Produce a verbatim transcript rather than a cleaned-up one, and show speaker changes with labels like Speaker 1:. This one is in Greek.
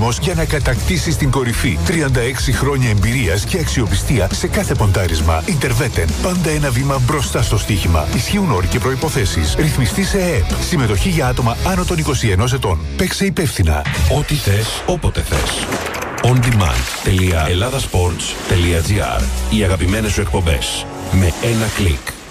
Speaker 1: έτοιμος για να κατακτήσεις την κορυφή. τριάντα έξι χρόνια εμπειρίας και αξιοπιστία σε κάθε ποντάρισμα. Interveten. Πάντα ένα βήμα μπροστά στο στοίχημα. Ισχύουν όροι και προϋποθέσεις. Ρυθμιστή σε ΕΕΠ. Συμμετοχή για άτομα άνω των είκοσι ενός ετών. Παίξε υπεύθυνα.
Speaker 2: Ό,τι θες, όποτε θες. on demand τελεία ελλάδας σπορτς τελεία τζι άρ. Οι αγαπημένες σου εκπομπές με ένα κλικ.